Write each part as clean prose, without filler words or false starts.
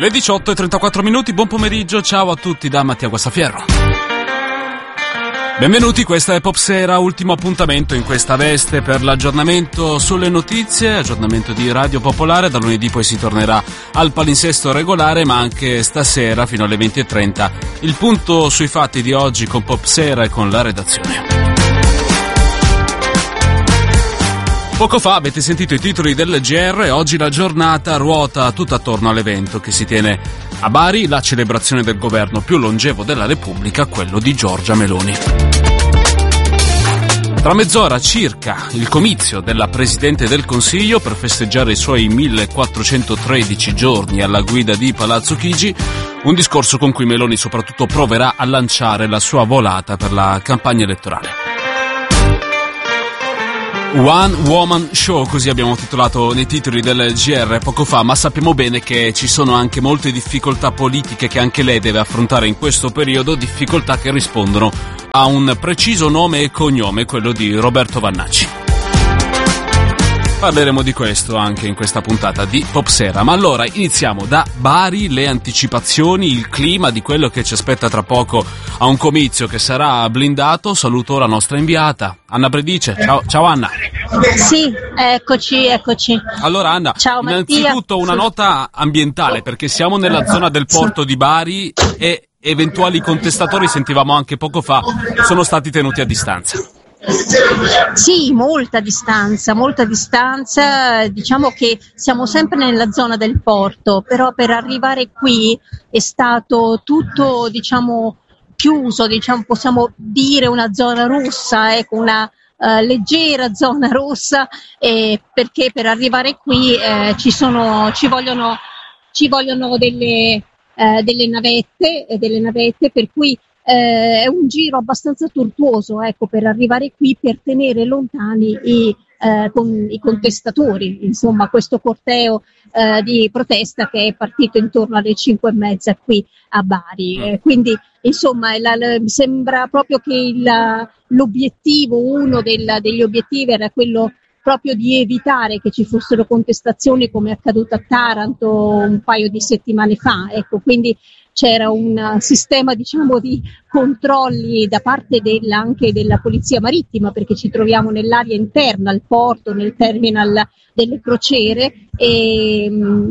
Le 18:34, buon pomeriggio, ciao a tutti da Mattia Guastafierro. Benvenuti, questa è Popsera, ultimo appuntamento in questa veste per l'aggiornamento sulle notizie, aggiornamento di Radio Popolare. Da lunedì poi si tornerà al palinsesto regolare, ma anche stasera fino alle 20:30 il punto sui fatti di oggi con Popsera e con la redazione. Poco fa avete sentito i titoli del GR, oggi la giornata ruota tutta attorno all'evento che si tiene a Bari, la celebrazione del governo più longevo della Repubblica, quello di Giorgia Meloni. Tra mezz'ora circa il comizio della Presidente del Consiglio per festeggiare i suoi 1413 giorni alla guida di Palazzo Chigi, un discorso con cui Meloni soprattutto proverà a lanciare la sua volata per la campagna elettorale. One Woman Show, così abbiamo titolato nei titoli del GR poco fa, ma sappiamo bene che ci sono anche molte difficoltà politiche che anche lei deve affrontare in questo periodo, difficoltà che rispondono a un preciso nome e cognome, quello di Roberto Vannacci. Parleremo di questo anche in questa puntata di Popsera, ma allora iniziamo da Bari, le anticipazioni, il clima di quello che ci aspetta tra poco a un comizio che sarà blindato. Saluto la nostra inviata, Anna Predice. Ciao Anna. Sì, eccoci. Allora Anna, ciao, innanzitutto una nota ambientale, perché siamo nella zona del porto di Bari e eventuali contestatori, sentivamo anche poco fa, sono stati tenuti a distanza. Sì, molta distanza, diciamo che siamo sempre nella zona del porto, però per arrivare qui è stato tutto, diciamo, chiuso, possiamo dire una zona rossa, ecco, una leggera zona rossa, perché per arrivare qui ci vogliono delle navette, per cui è un giro abbastanza tortuoso, ecco, per arrivare qui, per tenere lontani i contestatori, insomma, questo corteo di protesta che è partito intorno alle 5:30 qui a Bari. Quindi, insomma, mi sembra proprio che l'obiettivo, uno degli obiettivi era quello proprio di evitare che ci fossero contestazioni come è accaduto a Taranto un paio di settimane fa, ecco, quindi c'era un sistema, diciamo, di controlli da parte anche della polizia marittima, perché ci troviamo nell'area interna al porto, nel terminal delle crociere, e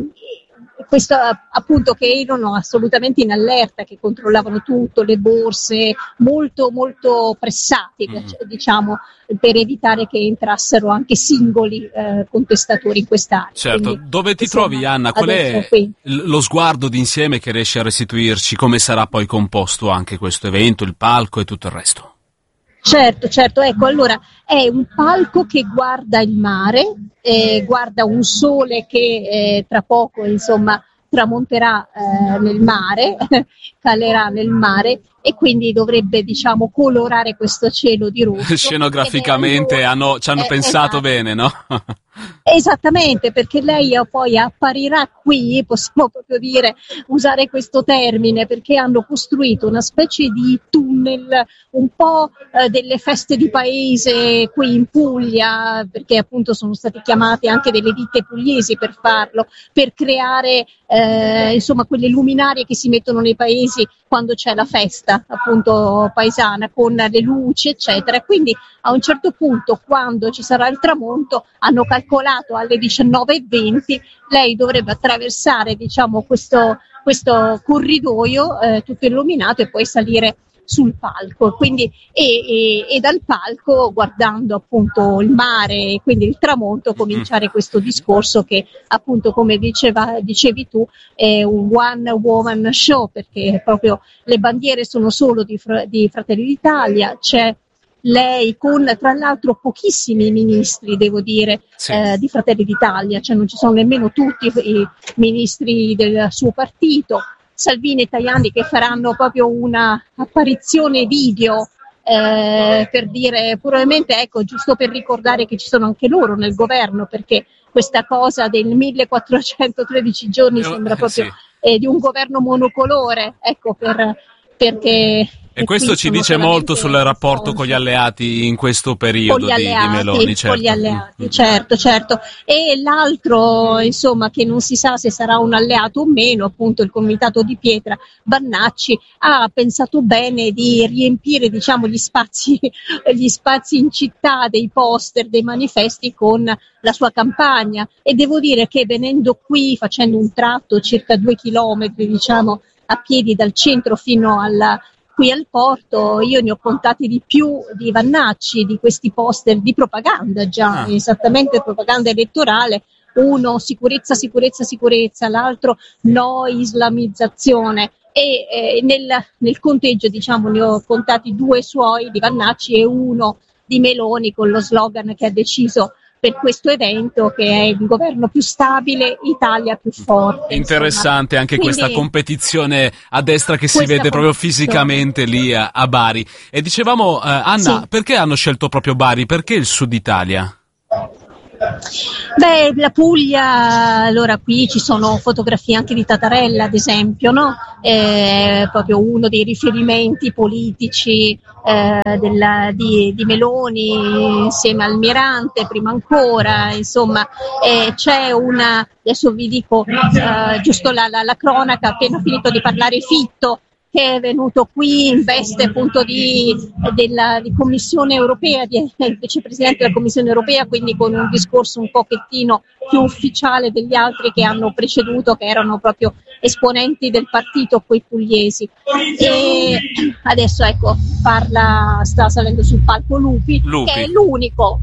questo appunto che erano assolutamente in allerta, che controllavano tutto, le borse, molto molto pressati, diciamo, per evitare che entrassero anche singoli contestatori in quest'area. Certo. Quindi, dove ti trovi, Anna? Qual è lo sguardo d'insieme che riesci a restituirci? Come sarà poi composto anche questo evento, il palco e tutto il resto? Certo, ecco, allora è un palco che guarda il mare, guarda un sole che tra poco, insomma, tramonterà nel mare, calerà nel mare, e quindi dovrebbe, diciamo, colorare questo cielo di rosso. Scenograficamente ci hanno pensato bene, no? Esattamente, perché lei poi apparirà qui, possiamo proprio usare questo termine, perché hanno costruito una specie di tunnel, un po' delle feste di paese qui in Puglia, perché appunto sono stati chiamati anche delle ditte pugliesi per farlo, per creare insomma quelle luminarie che si mettono nei paesi quando c'è la festa appunto paesana, con le luci eccetera. Quindi a un certo punto, quando ci sarà il tramonto, hanno calcolato alle 19:20 lei dovrebbe attraversare, diciamo, questo corridoio tutto illuminato e poi salire sul palco, quindi e dal palco, guardando appunto il mare e quindi il tramonto, cominciare questo discorso che appunto, come dicevi tu, è un one woman show, perché proprio le bandiere sono solo di Fratelli d'Italia, c'è lei con tra l'altro pochissimi ministri, devo dire, sì, di Fratelli d'Italia, cioè non ci sono nemmeno tutti i ministri del suo partito. Salvini e Tajani che faranno proprio una apparizione video per dire, probabilmente, ecco, giusto per ricordare che ci sono anche loro nel governo, perché questa cosa del 1413 giorni sembra proprio di un governo monocolore, ecco, per perché... E questo ci dice molto sul rapporto con gli alleati in questo periodo di Meloni, certo. Con gli alleati, certo. E l'altro, insomma, che non si sa se sarà un alleato o meno, appunto il Comitato di Pietra, Bannacci, ha pensato bene di riempire, diciamo, gli spazi in città, dei poster, dei manifesti con la sua campagna. E devo dire che venendo qui, facendo un tratto circa 2 chilometri, diciamo, a piedi dal centro fino qui al porto, io ne ho contati di più di Vannacci, di questi poster di propaganda già, esattamente propaganda elettorale, uno sicurezza, l'altro no islamizzazione, e nel conteggio, diciamo, ne ho contati 2 suoi di Vannacci e 1 di Meloni, con lo slogan che ha deciso per questo evento, che è il governo più stabile, Italia più forte. Interessante, insomma. Anche quindi, questa competizione a destra che si vede proprio fisicamente lì a Bari. E dicevamo, Anna, sì, perché hanno scelto proprio Bari? Perché il Sud Italia? Beh, la Puglia, allora qui ci sono fotografie anche di Tattarella, ad esempio, no? Proprio uno dei riferimenti politici di Meloni, insieme al Almirante, prima ancora, insomma, c'è adesso vi dico giusto la cronaca, appena finito di parlare Fitto, che è venuto qui in veste appunto di Commissione Europea, di vicepresidente della Commissione Europea, quindi con un discorso un pochettino più ufficiale degli altri che hanno preceduto, che erano proprio esponenti del partito, quei pugliesi. E adesso ecco sta salendo sul palco Lupi. Che è l'unico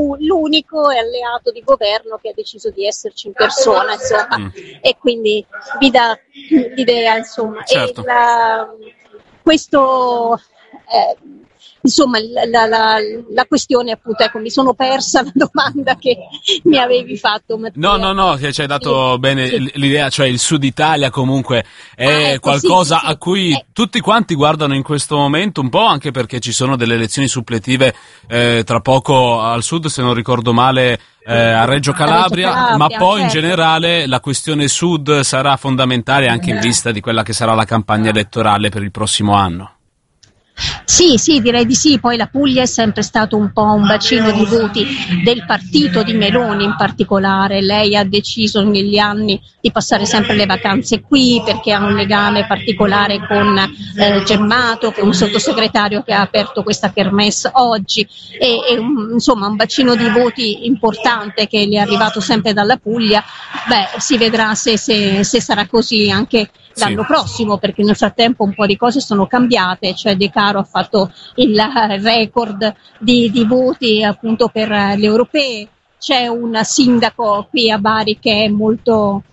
alleato di governo che ha deciso di esserci in persona, insomma, e quindi vi dà l'idea, insomma. Certo. E questo insomma la questione, appunto, ecco, mi sono persa la domanda che mi avevi fatto, Mattia. No, che ci hai dato bene l'idea, cioè il Sud Italia comunque è qualcosa a cui tutti quanti guardano in questo momento, un po' anche perché ci sono delle elezioni suppletive tra poco al Sud, se non ricordo male, a Reggio Calabria, ma poi certo, in generale la questione Sud sarà fondamentale anche in vista di quella che sarà la campagna elettorale per il prossimo anno. Sì, direi di sì. Poi la Puglia è sempre stato un po' un bacino di voti del partito di Meloni in particolare. Lei ha deciso negli anni di passare sempre le vacanze qui perché ha un legame particolare con Gemmato, che è un sottosegretario che ha aperto questa kermesse oggi, e insomma un bacino di voti importante che le è arrivato sempre dalla Puglia. Beh, si vedrà se sarà così anche l'anno prossimo, perché nel frattempo un po' di cose sono cambiate, cioè De Caro ha fatto il record di voti appunto per le europee, c'è un sindaco qui a Bari che è molto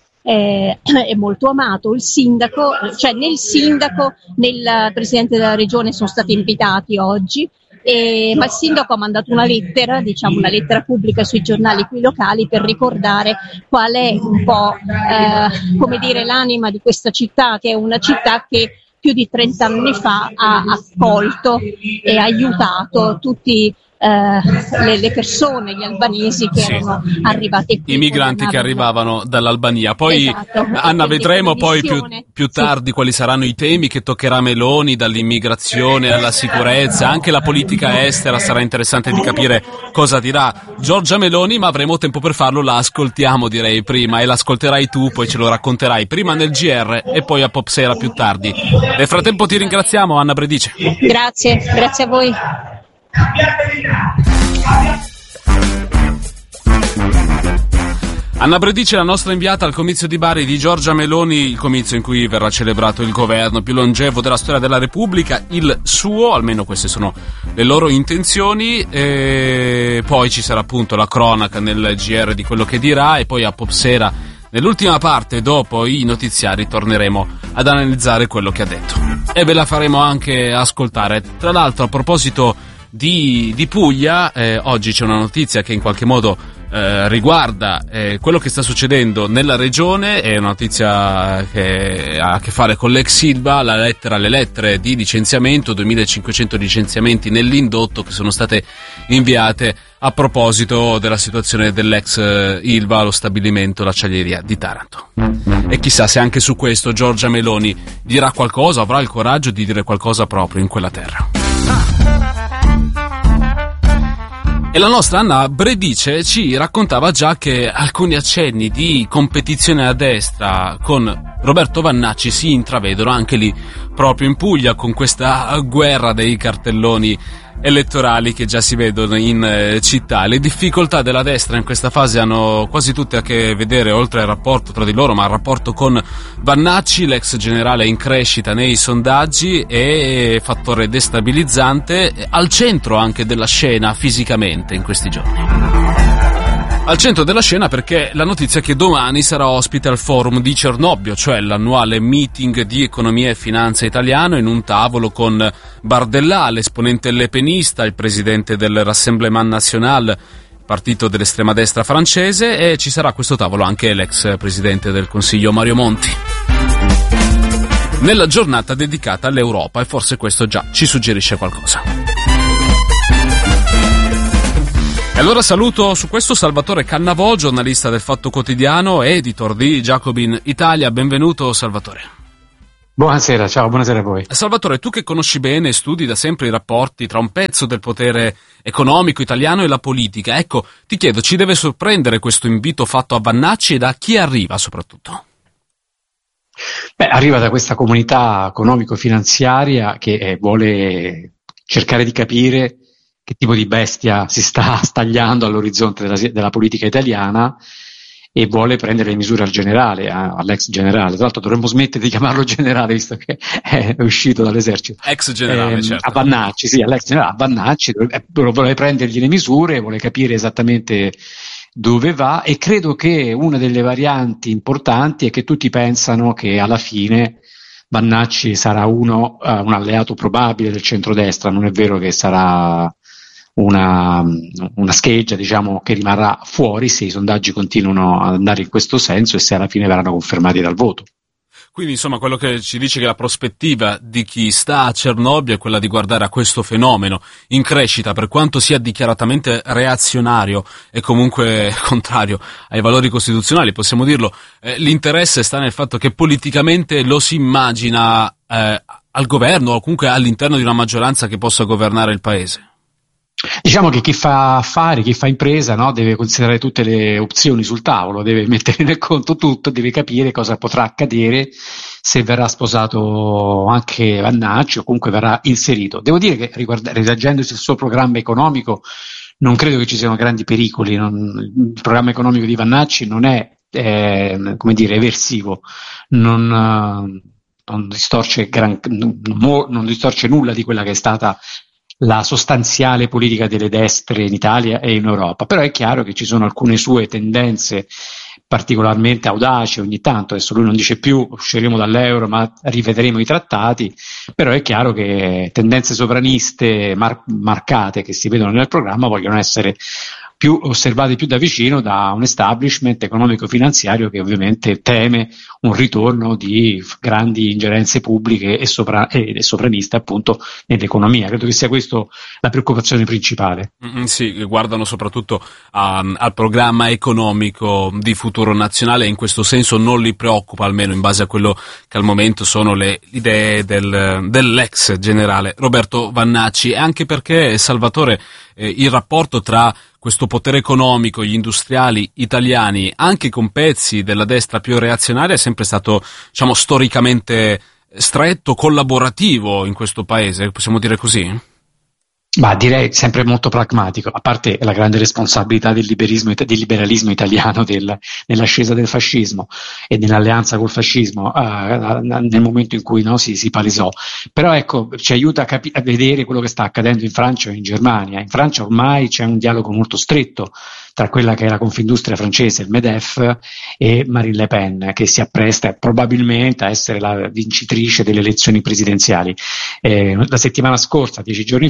amato, il sindaco, cioè nel presidente della regione sono stati invitati oggi, ma il sindaco ha mandato una lettera pubblica sui giornali qui locali per ricordare qual è un po' come dire l'anima di questa città, che è una città che più di 30 anni fa ha accolto e aiutato tutti le persone, gli albanesi che erano arrivati qui, i migranti che arrivavano dall'Albania. Poi Anna, vedremo poi più tardi quali saranno i temi che toccherà Meloni, dall'immigrazione alla sicurezza, anche la politica estera. Sarà interessante di capire cosa dirà Giorgia Meloni, ma avremo tempo per farlo, la ascoltiamo direi prima, e l'ascolterai tu, poi ce lo racconterai prima nel GR e poi a Pop Sera più tardi. Nel frattempo ti ringraziamo, Anna Bredice. Grazie a voi. Anna Bredice, la nostra inviata al comizio di Bari di Giorgia Meloni, il comizio in cui verrà celebrato il governo più longevo della storia della Repubblica, il suo, almeno queste sono le loro intenzioni, e poi ci sarà appunto la cronaca nel GR di quello che dirà, e poi a Pop Sera, nell'ultima parte, dopo i notiziari, torneremo ad analizzare quello che ha detto. E ve la faremo anche ascoltare. Tra l'altro, a proposito di Puglia, oggi c'è una notizia che in qualche modo riguarda quello che sta succedendo nella regione. È una notizia che ha a che fare con l'ex Ilva, le lettere di licenziamento, 2500 licenziamenti nell'indotto che sono state inviate a proposito della situazione dell'ex Ilva, lo stabilimento, l'acciaieria di Taranto. E chissà se anche su questo Giorgia Meloni dirà qualcosa, avrà il coraggio di dire qualcosa proprio in quella terra. E la nostra Anna Bredice ci raccontava già che alcuni accenni di competizione a destra con Roberto Vannacci si intravedono anche lì, proprio in Puglia, con questa guerra dei cartelloni elettorali che già si vedono in città. Le difficoltà della destra in questa fase hanno quasi tutte a che vedere, oltre al rapporto tra di loro, ma il rapporto con Vannacci, l'ex generale in crescita nei sondaggi e fattore destabilizzante, al centro anche della scena fisicamente in questi giorni. Al centro della scena perché la notizia è che domani sarà ospite al forum di Cernobbio, cioè l'annuale meeting di economia e finanza italiano, in un tavolo con Bardella, l'esponente lepenista, il presidente del Rassemblement National, partito dell'estrema destra francese, e ci sarà a questo tavolo anche l'ex presidente del Consiglio Mario Monti. Nella giornata dedicata all'Europa, e forse questo già ci suggerisce qualcosa. E allora saluto su questo Salvatore Cannavò, giornalista del Fatto Quotidiano, editor di Jacobin Italia. Benvenuto Salvatore. Buonasera, ciao, buonasera a voi. Salvatore, tu che conosci bene e studi da sempre i rapporti tra un pezzo del potere economico italiano e la politica, ecco, ti chiedo, ci deve sorprendere questo invito fatto a Vannacci e da chi arriva soprattutto? Arriva da questa comunità economico-finanziaria che vuole cercare di capire che tipo di bestia si sta stagliando all'orizzonte della politica italiana e vuole prendere le misure al generale, all'ex generale. Tra l'altro dovremmo smettere di chiamarlo generale, visto che è uscito dall'esercito. Ex generale, certo. A Vannacci, sì, all'ex generale, a Vannacci, vuole prendergli le misure, vuole capire esattamente dove va, e credo che una delle varianti importanti è che tutti pensano che alla fine Vannacci sarà un alleato probabile del centrodestra. Non è vero che sarà una scheggia, diciamo, che rimarrà fuori se i sondaggi continuano ad andare in questo senso e se alla fine verranno confermati dal voto. Quindi insomma quello che ci dice che la prospettiva di chi sta a Cernobbio è quella di guardare a questo fenomeno in crescita, per quanto sia dichiaratamente reazionario e comunque contrario ai valori costituzionali, possiamo dirlo. L'interesse sta nel fatto che politicamente lo si immagina al governo o comunque all'interno di una maggioranza che possa governare il paese. Diciamo che chi fa affari, chi fa impresa, no, deve considerare tutte le opzioni sul tavolo, deve mettere nel conto tutto, deve capire cosa potrà accadere se verrà sposato anche Vannacci o comunque verrà inserito. Devo dire che rileggendosi il suo programma economico non credo che ci siano grandi pericoli. Il programma economico di Vannacci non è come dire, eversivo, non distorce nulla di quella che è stata la sostanziale politica delle destre in Italia e in Europa. Però è chiaro che ci sono alcune sue tendenze particolarmente audaci ogni tanto. Adesso lui non dice più usciremo dall'euro ma rivedremo i trattati, però è chiaro che tendenze sovraniste marcate che si vedono nel programma vogliono essere più osservate più da vicino da un establishment economico-finanziario che ovviamente teme un ritorno di grandi ingerenze pubbliche e sovraniste appunto nell'economia. Credo che sia questo la preoccupazione principale. Sì, guardano soprattutto al programma economico di futuro nazionale e in questo senso non li preoccupa, almeno in base a quello che al momento sono le idee dell'ex generale Roberto Vannacci, anche perché, Salvatore, il rapporto tra questo potere economico, gli industriali italiani, anche con pezzi della destra più reazionaria, è sempre stato, diciamo, storicamente stretto, collaborativo in questo paese, possiamo dire così? Ma direi sempre molto pragmatico, a parte la grande responsabilità del liberalismo italiano nell'ascesa del fascismo e nell'alleanza col fascismo nel momento in cui si palesò. Però ecco, ci aiuta a vedere quello che sta accadendo in Francia e in Germania. In Francia ormai c'è un dialogo molto stretto tra quella che è la Confindustria francese, il MEDEF, e Marine Le Pen, che si appresta probabilmente a essere la vincitrice delle elezioni presidenziali. La settimana scorsa, 10 giorni fa, c'è stata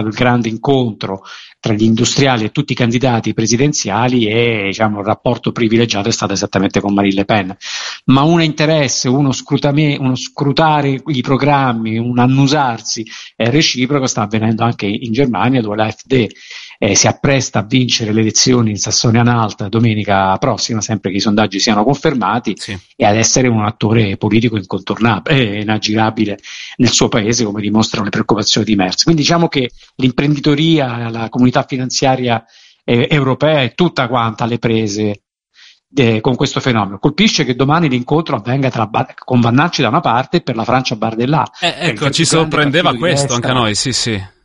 stato il grande incontro tra gli industriali e tutti i candidati presidenziali e diciamo, il rapporto privilegiato è stato esattamente con Marine Le Pen. Ma un interesse, uno scrutare i programmi, un annusarsi reciproco sta avvenendo anche in Germania, dove l'AfD si appresta a vincere le elezioni in Sassonia-Anhalt domenica prossima, sempre che i sondaggi siano confermati, sì, e ad essere un attore politico incontornabile, inaggirabile nel suo paese, come dimostrano le preoccupazioni di Merz. Quindi diciamo che l'imprenditoria, la comunità finanziaria europea è tutta quanta alle prese con questo fenomeno. Colpisce che domani l'incontro avvenga con Vannacci da una parte e per la Francia Bardella. Ecco, ci sorprendeva questo anche a noi, sì.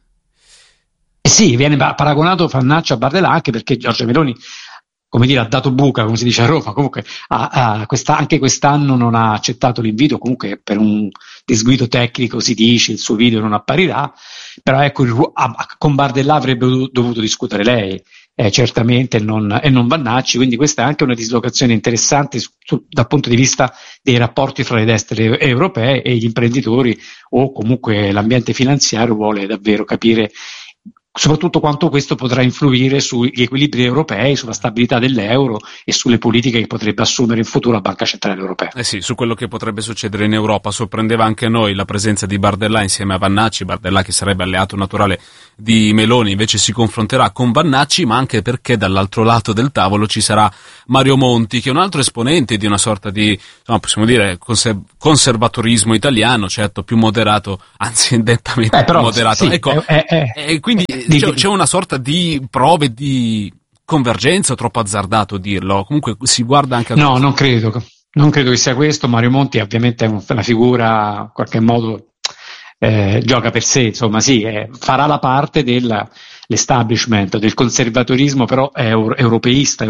Sì, viene paragonato Vannacci a Bardella anche perché Giorgia Meloni, come dire, ha dato buca, come si dice a Roma, comunque anche quest'anno non ha accettato l'invito, comunque per un disguido tecnico si dice, il suo video non apparirà, però ecco, con Bardella avrebbe dovuto discutere lei, certamente, e non Vannacci, quindi questa è anche una dislocazione interessante dal punto di vista dei rapporti fra le destre europee e gli imprenditori, o comunque l'ambiente finanziario vuole davvero capire soprattutto quanto questo potrà influire sugli equilibri europei, sulla stabilità dell'euro e sulle politiche che potrebbe assumere in futuro la Banca Centrale Europea. Sì, su quello che potrebbe succedere in Europa. Sorprendeva anche noi la presenza di Bardella insieme a Vannacci, Bardella che sarebbe alleato naturale di Meloni invece si confronterà con Vannacci, ma anche perché dall'altro lato del tavolo ci sarà Mario Monti, che è un altro esponente di una sorta di, possiamo dire, conservatorismo italiano, certo più moderato, anzi nettamente più moderato. Sì, ecco, quindi c'è una sorta di prove di convergenza, o troppo azzardato dirlo? Comunque si guarda anche a... No, non credo che sia questo. Mario Monti ovviamente è una figura in qualche modo gioca per sé, insomma sì, farà la parte dell'establishment, del conservatorismo però europeista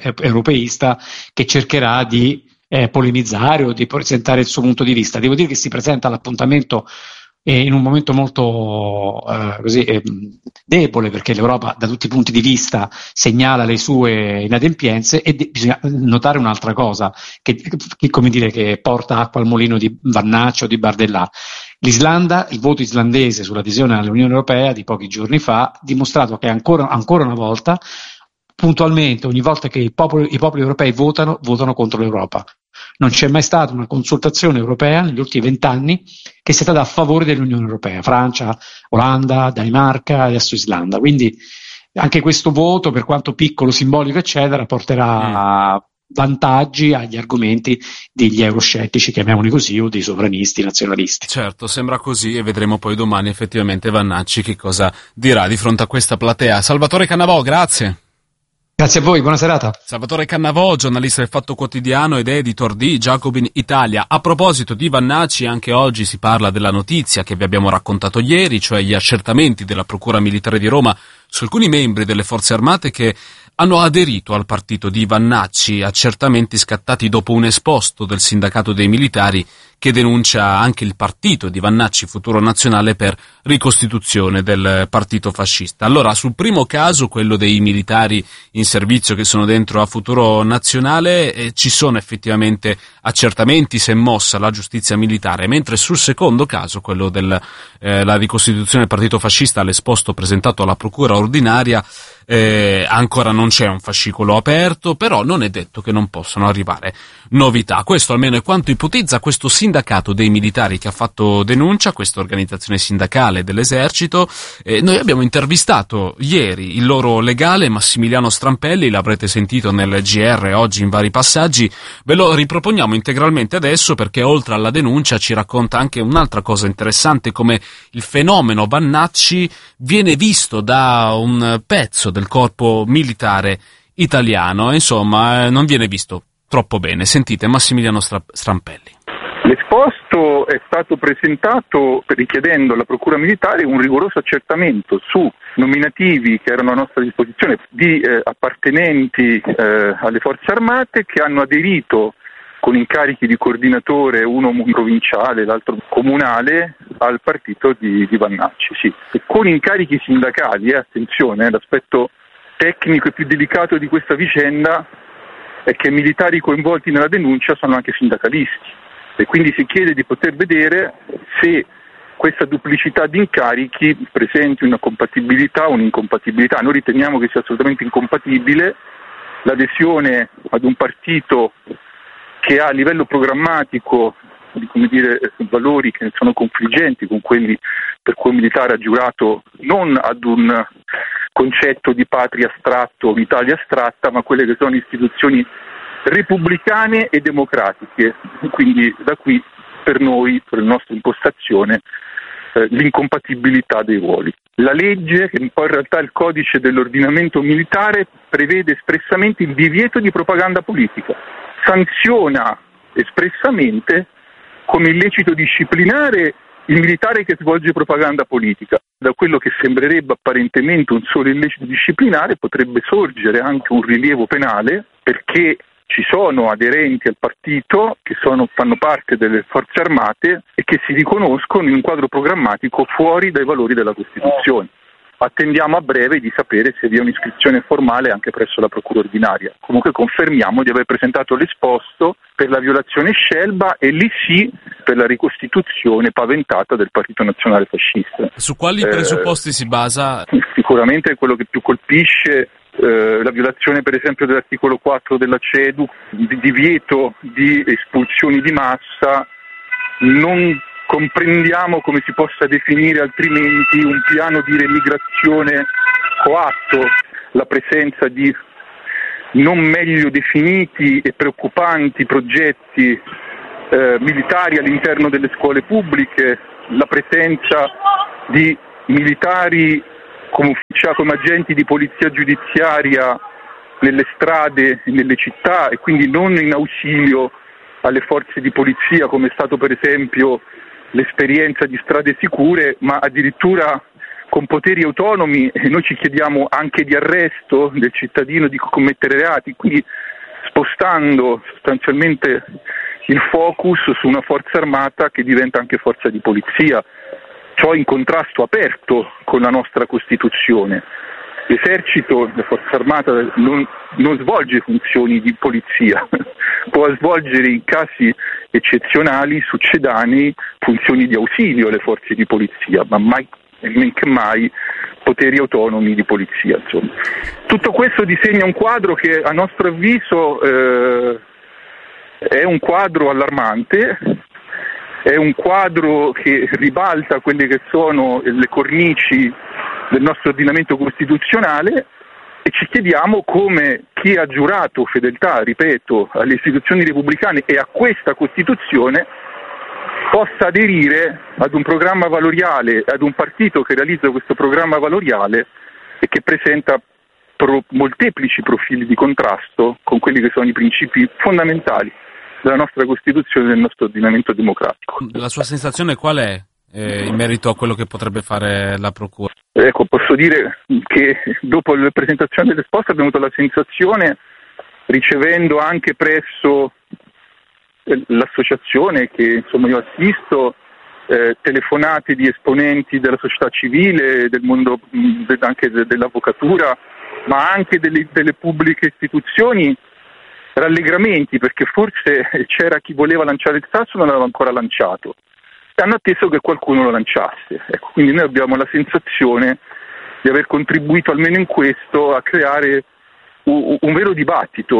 che cercherà di polemizzare o di presentare il suo punto di vista. Devo dire che si presenta all'appuntamento in un momento molto debole, perché l'Europa da tutti i punti di vista segnala le sue inadempienze e bisogna notare un'altra cosa che come dire, che porta acqua al mulino di Vannacci o di Bardella. L'Islanda, il voto islandese sull'adesione all'Unione Europea di pochi giorni fa ha dimostrato che ancora una volta, puntualmente, ogni volta che i popoli europei votano contro l'Europa. Non c'è mai stata una consultazione europea negli ultimi 20 anni che sia stata a favore dell'Unione Europea. Francia, Olanda, Danimarca, adesso Islanda. Quindi anche questo voto, per quanto piccolo, simbolico, eccetera, porterà vantaggi agli argomenti degli euroscettici, chiamiamoli così, o dei sovranisti nazionalisti. Certo, sembra così e vedremo poi domani effettivamente Vannacci che cosa dirà di fronte a questa platea. Salvatore Cannavò, grazie. Grazie a voi, buona serata. Salvatore Cannavò, giornalista del Fatto Quotidiano ed editor di Jacobin Italia. A proposito di Vannacci, anche oggi si parla della notizia che vi abbiamo raccontato ieri, cioè gli accertamenti della Procura Militare di Roma su alcuni membri delle Forze Armate che hanno aderito al partito di Vannacci, accertamenti scattati dopo un esposto del sindacato dei militari che denuncia anche il partito di Vannacci Futuro Nazionale per ricostituzione del partito fascista. Allora, sul primo caso, quello dei militari in servizio che sono dentro a Futuro Nazionale, ci sono effettivamente accertamenti, si è mossa la giustizia militare, mentre sul secondo caso, quello della ricostituzione del partito fascista, l'esposto presentato alla procura ordinaria, ancora non c'è un fascicolo aperto, però non è detto che non possano arrivare novità. Questo almeno è quanto ipotizza questo sindacato dei militari che ha fatto denuncia, questa organizzazione sindacale dell'esercito. Noi abbiamo intervistato ieri il loro legale Massimiliano Strampelli, l'avrete sentito nel GR oggi in vari passaggi, ve lo riproponiamo integralmente adesso perché oltre alla denuncia ci racconta anche un'altra cosa interessante, come il fenomeno Vannacci viene visto da un pezzo del corpo militare italiano, insomma non viene visto troppo bene. Sentite Massimiliano Strampelli. L'esposto è stato presentato richiedendo alla Procura Militare un rigoroso accertamento su nominativi che erano a nostra disposizione di appartenenti alle Forze Armate che hanno aderito con incarichi di coordinatore, uno provinciale, l'altro comunale, al partito di Vannacci, sì. E con incarichi sindacali, attenzione, l'aspetto tecnico e più delicato di questa vicenda è che i militari coinvolti nella denuncia sono anche sindacalisti e quindi si chiede di poter vedere se questa duplicità di incarichi presenti una compatibilità o un'incompatibilità. Noi riteniamo che sia assolutamente incompatibile l'adesione ad un partito che ha a livello programmatico valori che sono confliggenti con quelli per cui il militare ha giurato non ad un concetto di patria astratto o Italia astratta, ma quelle che sono istituzioni repubblicane e democratiche. Quindi da qui per noi, per la nostra impostazione, l'incompatibilità dei ruoli. La legge, che poi in realtà è il codice dell'ordinamento militare, prevede espressamente il divieto di propaganda politica, sanziona espressamente come illecito disciplinare il militare che svolge propaganda politica. Da quello che sembrerebbe apparentemente un solo illecito disciplinare potrebbe sorgere anche un rilievo penale, perché ci sono aderenti al partito che fanno parte delle forze armate e che si riconoscono in un quadro programmatico fuori dai valori della Costituzione. Attendiamo a breve di sapere se vi è un'iscrizione formale anche presso la Procura ordinaria. Comunque confermiamo di aver presentato l'esposto per la violazione Scelba e lì sì per la ricostituzione paventata del Partito Nazionale Fascista. Su quali presupposti si basa? Sicuramente quello che più colpisce la violazione per esempio dell'articolo 4 della CEDU, di divieto di espulsioni di massa. Non comprendiamo come si possa definire altrimenti un piano di remigrazione coatto, la presenza di non meglio definiti e preoccupanti progetti militari all'interno delle scuole pubbliche, la presenza di militari come agenti di polizia giudiziaria nelle strade e nelle città e quindi non in ausilio alle forze di polizia come è stato per esempio l'esperienza di Strade Sicure, ma addirittura con poteri autonomi, e noi ci chiediamo anche di arresto del cittadino di commettere reati, quindi spostando sostanzialmente il focus su una forza armata che diventa anche forza di polizia, ciò in contrasto aperto con la nostra Costituzione. L'esercito, la forza armata non svolge funzioni di polizia, può svolgere in casi eccezionali, succedanei, funzioni di ausilio alle forze di polizia, ma mai e men che mai poteri autonomi di polizia. Insomma. Tutto questo disegna un quadro che a nostro avviso è un quadro allarmante, è un quadro che ribalta quelle che sono le cornici del nostro ordinamento costituzionale e ci chiediamo come chi ha giurato fedeltà, ripeto, alle istituzioni repubblicane e a questa Costituzione possa aderire ad un programma valoriale, ad un partito che realizza questo programma valoriale e che presenta molteplici profili di contrasto con quelli che sono i principi fondamentali della nostra Costituzione e del nostro ordinamento democratico. La sua sensazione qual è in merito a quello che potrebbe fare la Procura? Ecco, posso dire che dopo la presentazione dell'esposto abbiamo avuto la sensazione, ricevendo anche presso l'associazione che insomma io assisto, telefonate di esponenti della società civile, del mondo anche dell'avvocatura, ma anche delle pubbliche istituzioni, rallegramenti perché forse c'era chi voleva lanciare il sasso e non l'aveva ancora lanciato e hanno atteso che qualcuno lo lanciasse. Ecco, quindi noi abbiamo la sensazione di aver contribuito almeno in questo a creare un vero dibattito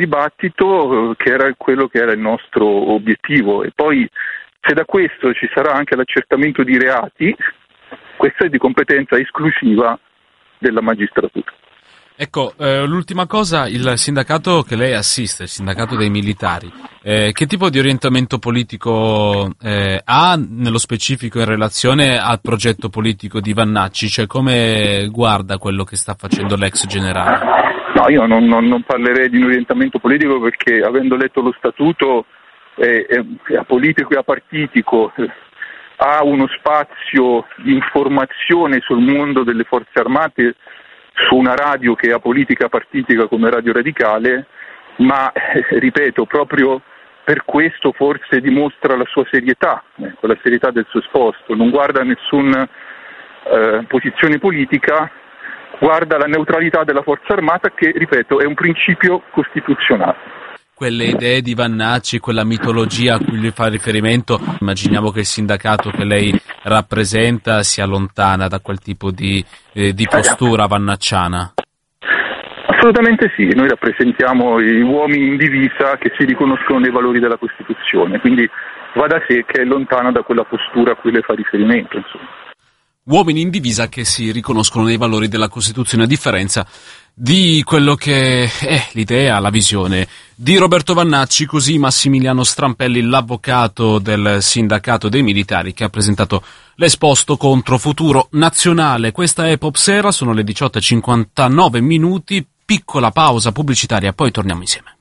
che era quello che era il nostro obiettivo. E poi se da questo ci sarà anche l'accertamento di reati, questo è di competenza esclusiva della magistratura. Ecco, l'ultima cosa, il sindacato che lei assiste, il sindacato dei militari, che tipo di orientamento politico ha nello specifico in relazione al progetto politico di Vannacci? Cioè come guarda quello che sta facendo l'ex generale? No, io non parlerei di un orientamento politico perché avendo letto lo statuto è apolitico e apartitico, ha uno spazio di informazione sul mondo delle forze armate su una radio che è apolitica partitica come Radio Radicale, ma ripeto, proprio per questo forse dimostra la sua serietà, la serietà del suo esposto, non guarda nessuna posizione politica, guarda la neutralità della forza armata che, ripeto, è un principio costituzionale. quelle idee di Vannacci, quella mitologia a cui lui fa riferimento, immaginiamo che il sindacato che lei rappresenta sia lontana da quel tipo di postura vannacciana. Assolutamente sì, noi rappresentiamo gli uomini in divisa che si riconoscono nei valori della Costituzione, quindi va da sé che è lontana da quella postura a cui lei fa riferimento, insomma. Uomini in divisa che si riconoscono nei valori della Costituzione, a differenza di quello che è l'idea, la visione di Roberto Vannacci. Così Massimiliano Strampelli, l'avvocato del sindacato dei militari, che ha presentato l'esposto contro Futuro Nazionale. Questa è Popsera, sono le 18:59 minuti, piccola pausa pubblicitaria, poi torniamo insieme.